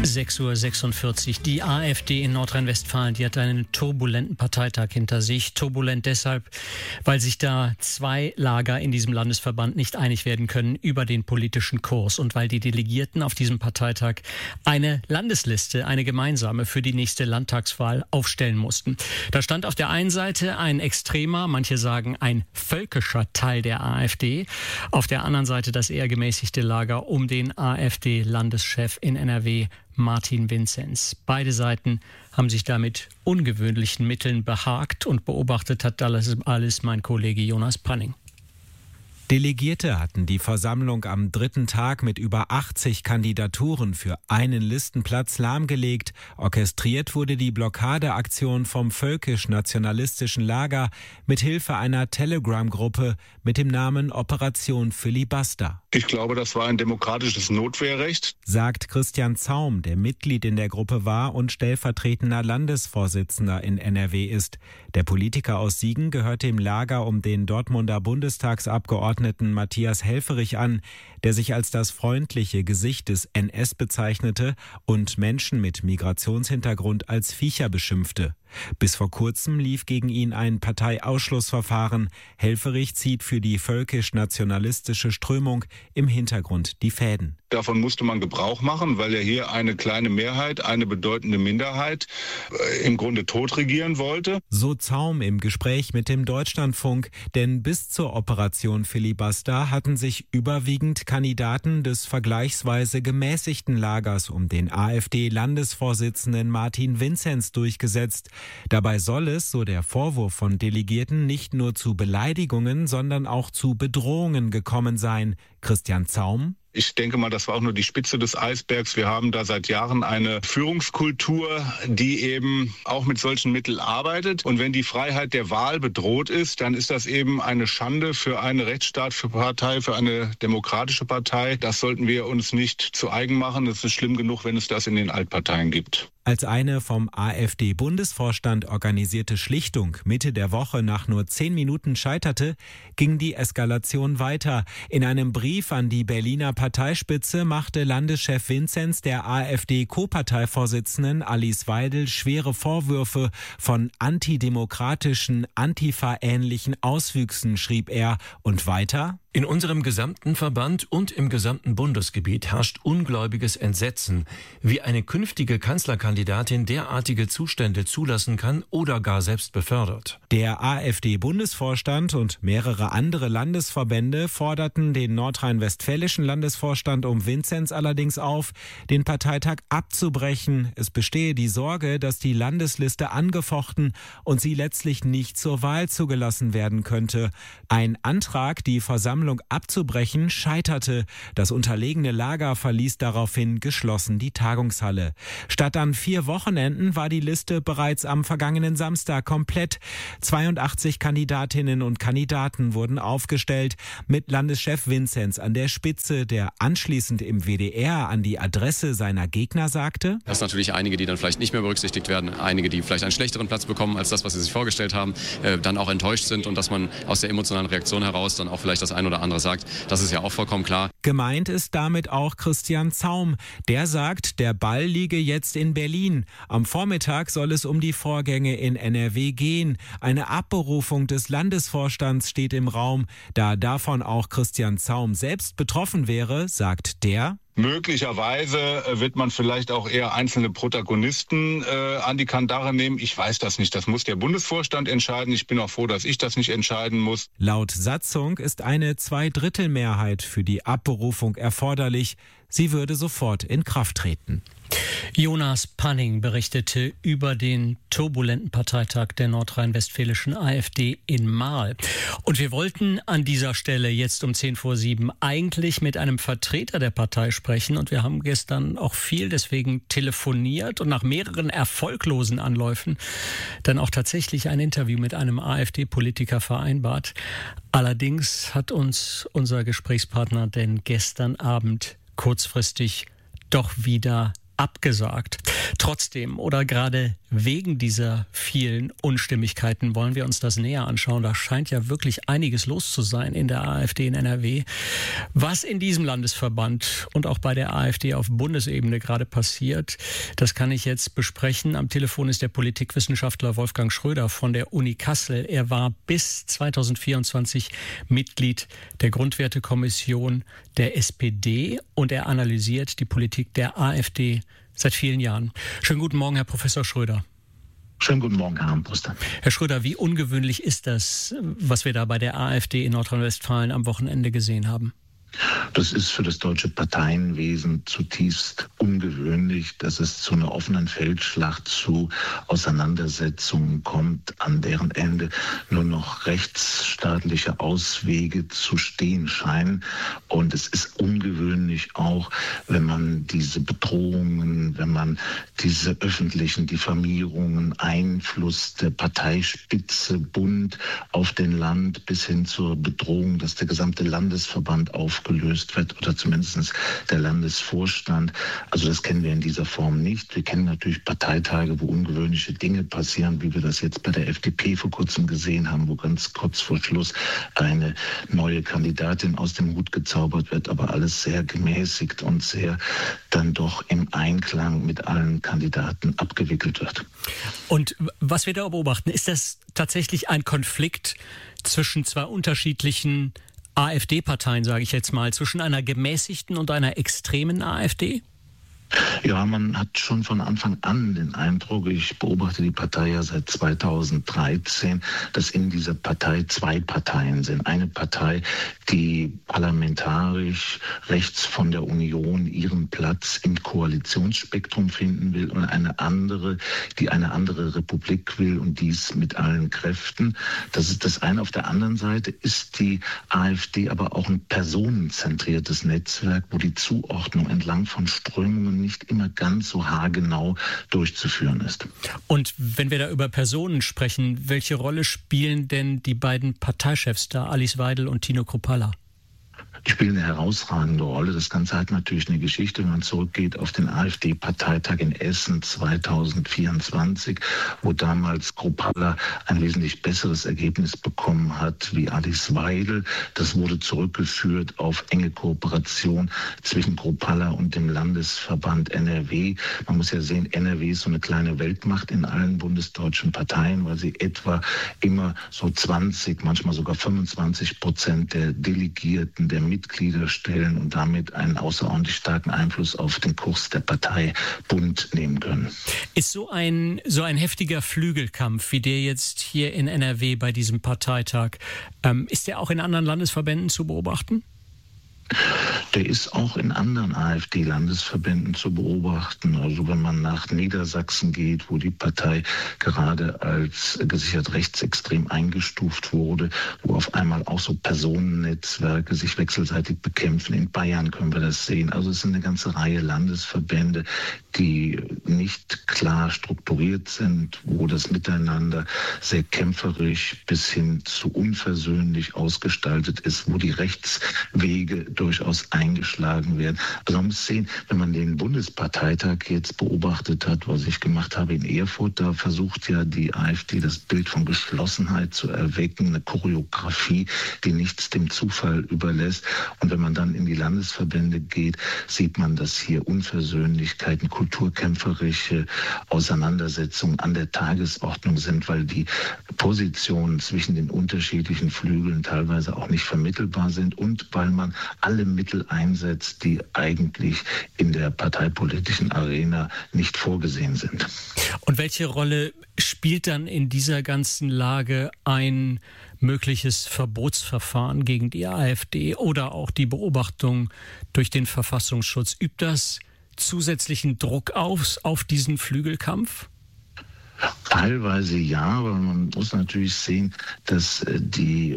6:46 Uhr. Die AfD in Nordrhein-Westfalen, die hat einen turbulenten Parteitag hinter sich. Turbulent deshalb, weil sich da zwei Lager in diesem Landesverband nicht einig werden können über den politischen Kurs und weil die Delegierten auf diesem Parteitag eine Landesliste, eine gemeinsame für die nächste Landtagswahl aufstellen mussten. Da stand auf der einen Seite ein extremer, manche sagen ein völkischer Teil der AfD, auf der anderen Seite das eher gemäßigte Lager um den AfD-Landeschef in NRW, Martin Vinzenz. Beide Seiten haben sich da mit ungewöhnlichen Mitteln behagt und beobachtet hat alles mein Kollege Jonas Panning. Delegierte hatten die Versammlung am dritten Tag mit über 80 Kandidaturen für einen Listenplatz lahmgelegt. Orchestriert wurde die Blockadeaktion vom völkisch-nationalistischen Lager mit Hilfe einer Telegram-Gruppe mit dem Namen Operation Filibuster. Ich glaube, das war ein demokratisches Notwehrrecht, sagt Christian Zaum, der Mitglied in der Gruppe war und stellvertretender Landesvorsitzender in NRW ist. Der Politiker aus Siegen gehört dem Lager um den Dortmunder Bundestagsabgeordneten Matthias Helfferich an, der sich als das freundliche Gesicht des NS bezeichnete und Menschen mit Migrationshintergrund als Viecher beschimpfte. Bis vor kurzem lief gegen ihn ein Parteiausschlussverfahren. Helfferich zieht für die völkisch-nationalistische Strömung im Hintergrund die Fäden. Davon musste man Gebrauch machen, weil er hier eine kleine Mehrheit, eine bedeutende Minderheit im Grunde totregieren wollte. So Zaum im Gespräch mit dem Deutschlandfunk, denn bis zur Operation Filibuster hatten sich überwiegend Kandidaten des vergleichsweise gemäßigten Lagers um den AfD-Landesvorsitzenden Martin Vinzenz durchgesetzt. Dabei soll es, so der Vorwurf von Delegierten, nicht nur zu Beleidigungen, sondern auch zu Bedrohungen gekommen sein. Christian Zaum: Ich denke mal, das war auch nur die Spitze des Eisbergs. Wir haben da seit Jahren eine Führungskultur, die eben auch mit solchen Mitteln arbeitet. Und wenn die Freiheit der Wahl bedroht ist, dann ist das eben eine Schande für eine Rechtsstaatspartei, für eine demokratische Partei. Das sollten wir uns nicht zu eigen machen. Es ist schlimm genug, wenn es das in den Altparteien gibt. Als eine vom AfD-Bundesvorstand organisierte Schlichtung Mitte der Woche nach nur 10 Minuten scheiterte, ging die Eskalation weiter. In einem Brief an die Berliner Parteispitze machte Landeschef Vinzenz der AfD-Co-Parteivorsitzenden Alice Weidel schwere Vorwürfe von antidemokratischen, Antifa-ähnlichen Auswüchsen, schrieb er. Und weiter: In unserem gesamten Verband und im gesamten Bundesgebiet herrscht ungläubiges Entsetzen, wie eine künftige Kanzlerkandidatin derartige Zustände zulassen kann oder gar selbst befördert. Der AfD-Bundesvorstand und mehrere andere Landesverbände forderten den nordrhein-westfälischen Landesvorstand um Vinzenz allerdings auf, den Parteitag abzubrechen. Es bestehe die Sorge, dass die Landesliste angefochten und sie letztlich nicht zur Wahl zugelassen werden könnte. Ein Antrag, die Versammlung abzubrechen, scheiterte. Das unterlegene Lager verließ daraufhin geschlossen die Tagungshalle. Statt an 4 Wochenenden war die Liste bereits am vergangenen Samstag komplett. 82 Kandidatinnen und Kandidaten wurden aufgestellt, mit Landeschef Vinzenz an der Spitze, der anschließend im WDR an die Adresse seiner Gegner sagte: Das sind natürlich einige, die dann vielleicht nicht mehr berücksichtigt werden, einige, die vielleicht einen schlechteren Platz bekommen als das, was sie sich vorgestellt haben, dann auch enttäuscht sind und dass man aus der emotionalen Reaktion heraus dann auch vielleicht das ein oder andere sagt. Das ist ja auch vollkommen klar. Gemeint ist damit auch Christian Zaum. Der sagt, der Ball liege jetzt in Berlin. Am Vormittag soll es um die Vorgänge in NRW gehen. Eine Abberufung des Landesvorstands steht im Raum. Da davon auch Christian Zaum selbst betroffen wäre, sagt der: Möglicherweise wird man vielleicht auch eher einzelne Protagonisten an die Kandare nehmen. Ich weiß das nicht. Das muss der Bundesvorstand entscheiden. Ich bin auch froh, dass ich das nicht entscheiden muss. Laut Satzung ist eine Zweidrittelmehrheit für die Abberufung erforderlich. Sie würde sofort in Kraft treten. Jonas Panning berichtete über den turbulenten Parteitag der nordrhein-westfälischen AfD in Marl. Und wir wollten an dieser Stelle jetzt um 6:10 eigentlich mit einem Vertreter der Partei sprechen. Und wir haben gestern auch viel deswegen telefoniert und nach mehreren erfolglosen Anläufen dann auch tatsächlich ein Interview mit einem AfD-Politiker vereinbart. Allerdings hat uns unser Gesprächspartner denn gestern Abend kurzfristig doch wieder abgesagt. Trotzdem oder gerade wegen dieser vielen Unstimmigkeiten wollen wir uns das näher anschauen. Da scheint ja wirklich einiges los zu sein in der AfD in NRW. Was in diesem Landesverband und auch bei der AfD auf Bundesebene gerade passiert, das kann ich jetzt besprechen. Am Telefon ist der Politikwissenschaftler Wolfgang Schröder von der Uni Kassel. Er war bis 2024 Mitglied der Grundwertekommission der SPD und er analysiert die Politik der AfD seit vielen Jahren. Schönen guten Morgen, Herr Professor Schröder. Schönen guten Morgen, Herr Armbruster. Herr Schröder, wie ungewöhnlich ist das, was wir da bei der AfD in Nordrhein-Westfalen am Wochenende gesehen haben? Das ist für das deutsche Parteienwesen zutiefst ungewöhnlich, dass es zu einer offenen Feldschlacht, zu Auseinandersetzungen kommt, an deren Ende nur noch rechtsstaatliche Auswege zu stehen scheinen. Und es ist ungewöhnlich auch, wenn man diese Bedrohungen, wenn man diese öffentlichen Diffamierungen, Einfluss der Parteispitze, Bund auf den Land bis hin zur Bedrohung, dass der gesamte Landesverband aufgelöst wird oder zumindest der Landesvorstand. Also das kennen wir in dieser Form nicht. Wir kennen natürlich Parteitage, wo ungewöhnliche Dinge passieren, wie wir das jetzt bei der FDP vor kurzem gesehen haben, wo ganz kurz vor Schluss eine neue Kandidatin aus dem Hut gezaubert wird, aber alles sehr gemäßigt und sehr dann doch im Einklang mit allen Kandidaten abgewickelt wird. Und was wir da beobachten, ist das tatsächlich ein Konflikt zwischen zwei unterschiedlichen AfD-Parteien, sage ich jetzt mal, zwischen einer gemäßigten und einer extremen AfD? Ja, man hat schon von Anfang an den Eindruck, ich beobachte die Partei ja seit 2013, dass in dieser Partei zwei Parteien sind. Eine Partei, die parlamentarisch rechts von der Union ihren Platz im Koalitionsspektrum finden will und eine andere, die eine andere Republik will und dies mit allen Kräften. Das ist das eine. Auf der anderen Seite ist die AfD aber auch ein personenzentriertes Netzwerk, wo die Zuordnung entlang von Strömungen nicht immer ganz so haargenau durchzuführen ist. Und wenn wir da über Personen sprechen, welche Rolle spielen denn die beiden Parteichefs da, Alice Weidel und Tino Kruppalla? Die spielen eine herausragende Rolle. Das Ganze hat natürlich eine Geschichte, wenn man zurückgeht auf den AfD-Parteitag in Essen 2024, wo damals Kruppalla ein wesentlich besseres Ergebnis bekommen hat wie Alice Weidel. Das wurde zurückgeführt auf enge Kooperation zwischen Kruppalla und dem Landesverband NRW. Man muss ja sehen, NRW ist so eine kleine Weltmacht in allen bundesdeutschen Parteien, weil sie etwa immer so 20, manchmal sogar 25% der Delegierten, der Mitglieder stellen und damit einen außerordentlich starken Einfluss auf den Kurs der Partei Bund nehmen können. Ist so ein heftiger Flügelkampf wie der jetzt hier in NRW bei diesem Parteitag, ist der auch in anderen Landesverbänden zu beobachten? Der ist auch in anderen AfD-Landesverbänden zu beobachten. Also wenn man nach Niedersachsen geht, wo die Partei gerade als gesichert rechtsextrem eingestuft wurde, wo auf einmal auch so Personennetzwerke sich wechselseitig bekämpfen. In Bayern können wir das sehen. Also es sind eine ganze Reihe Landesverbände, die nicht klar strukturiert sind, wo das Miteinander sehr kämpferisch bis hin zu unversöhnlich ausgestaltet ist, wo die Rechtswege durchaus eingeschlagen werden. Also man muss sehen, wenn man den Bundesparteitag jetzt beobachtet hat, was ich gemacht habe in Erfurt, da versucht ja die AfD das Bild von Geschlossenheit zu erwecken, eine Choreografie, die nichts dem Zufall überlässt. Und wenn man dann in die Landesverbände geht, sieht man, dass hier Unversöhnlichkeiten, kulturkämpferische Auseinandersetzungen an der Tagesordnung sind, weil die Positionen zwischen den unterschiedlichen Flügeln teilweise auch nicht vermittelbar sind und weil man alle Mittel einsetzt, die eigentlich in der parteipolitischen Arena nicht vorgesehen sind. Und welche Rolle spielt dann in dieser ganzen Lage ein mögliches Verbotsverfahren gegen die AfD oder auch die Beobachtung durch den Verfassungsschutz? Übt das zusätzlichen Druck auf diesen Flügelkampf? Teilweise ja, aber man muss natürlich sehen, dass die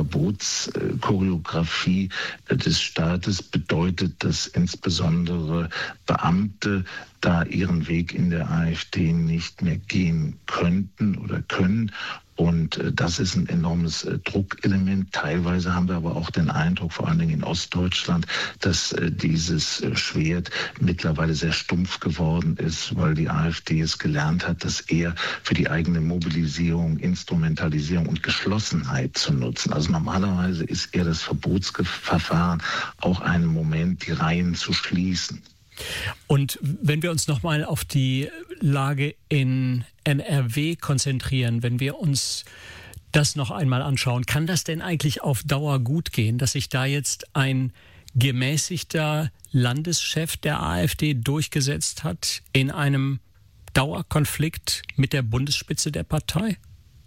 Verbotschoreografie des Staates bedeutet, dass insbesondere Beamte da ihren Weg in der AfD nicht mehr gehen könnten oder können Und das ist ein enormes Druckelement. Teilweise haben wir aber auch den Eindruck, vor allen Dingen in Ostdeutschland, dass dieses Schwert mittlerweile sehr stumpf geworden ist, weil die AfD es gelernt hat, das eher für die eigene Mobilisierung, Instrumentalisierung und Geschlossenheit zu nutzen. Also normalerweise ist eher das Verbotsverfahren auch ein Moment, die Reihen zu schließen. Und wenn wir uns nochmal auf die Lage in NRW konzentrieren, wenn wir uns das noch einmal anschauen, kann das denn eigentlich auf Dauer gut gehen, dass sich da jetzt ein gemäßigter Landeschef der AfD durchgesetzt hat in einem Dauerkonflikt mit der Bundesspitze der Partei?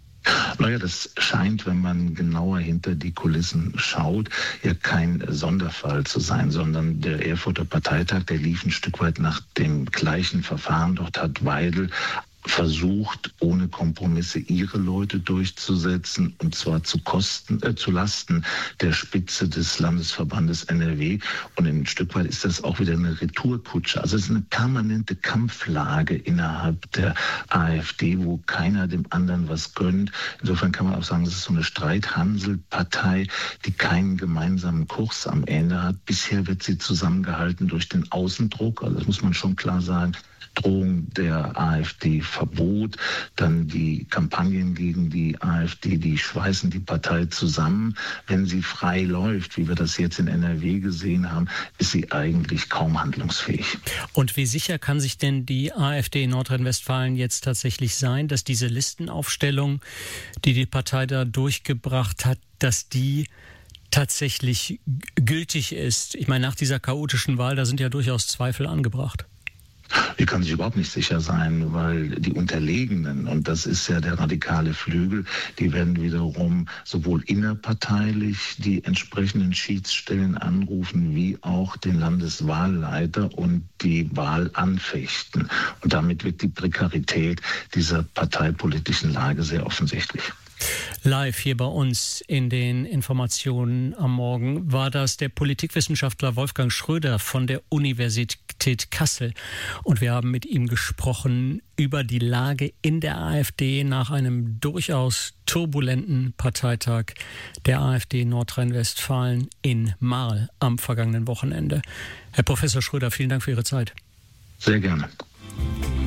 Naja, das scheint, wenn man genauer hinter die Kulissen schaut, ja kein Sonderfall zu sein, sondern der Erfurter Parteitag, der lief ein Stück weit nach dem gleichen Verfahren. Dort hat Weidel versucht, ohne Kompromisse ihre Leute durchzusetzen, und zwar zu Lasten der Spitze des Landesverbandes NRW. Und ein Stück weit ist das auch wieder eine Retourkutsche. Also es ist eine permanente Kampflage innerhalb der AfD, wo keiner dem anderen was gönnt. Insofern kann man auch sagen, es ist so eine Streithanselpartei, die keinen gemeinsamen Kurs am Ende hat. Bisher wird sie zusammengehalten durch den Außendruck. Also das muss man schon klar sagen. Drohung der AfD, Verbot, dann die Kampagnen gegen die AfD, die schweißen die Partei zusammen. Wenn sie frei läuft, wie wir das jetzt in NRW gesehen haben, ist sie eigentlich kaum handlungsfähig. Und wie sicher kann sich denn die AfD in Nordrhein-Westfalen jetzt tatsächlich sein, dass diese Listenaufstellung, die die Partei da durchgebracht hat, dass die tatsächlich gültig ist? Ich meine, nach dieser chaotischen Wahl, da sind ja durchaus Zweifel angebracht. Die kann sich überhaupt nicht sicher sein, weil die Unterlegenen, und das ist ja der radikale Flügel, die werden wiederum sowohl innerparteilich die entsprechenden Schiedsstellen anrufen, wie auch den Landeswahlleiter und die Wahl anfechten. Und damit wird die Prekarität dieser parteipolitischen Lage sehr offensichtlich. Live hier bei uns in den Informationen am Morgen war das der Politikwissenschaftler Wolfgang Schröder von der Universität Kassel. Und wir haben mit ihm gesprochen über die Lage in der AfD nach einem durchaus turbulenten Parteitag der AfD Nordrhein-Westfalen in Marl am vergangenen Wochenende. Herr Professor Schröder, vielen Dank für Ihre Zeit. Sehr gerne.